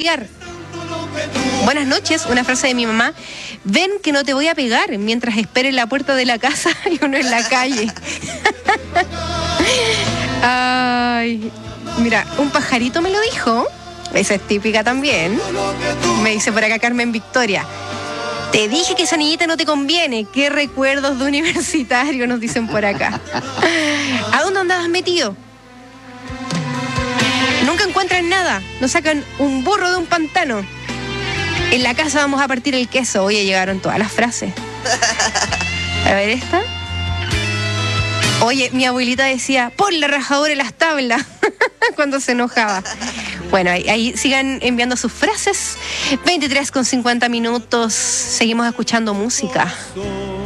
pegar. Buenas noches, una frase de mi mamá. Ven que no te voy a pegar mientras espere en la puerta de la casa y uno en la calle. Ay, mira, un pajarito me lo dijo. Esa es típica también. Me dice por acá Carmen Victoria. Te dije que esa niñita no te conviene. Qué recuerdos de universitario, nos dicen por acá. ¿A dónde andabas metido? Nunca encuentran nada. Nos sacan un burro de un pantano. En la casa vamos a partir el queso. Oye, llegaron todas las frases. A ver esta. Oye, mi abuelita decía, pon la rajadora en las tablas, cuando se enojaba. Bueno, ahí sigan enviando sus frases. 23:50 minutos. Seguimos escuchando música.